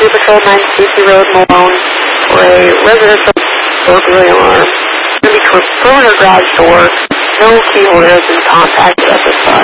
Paper Code 9 Stacy Road, Malone, for a residential burglary alarm. Going to be for perimeter garage door. No key holder has been contacted at this time.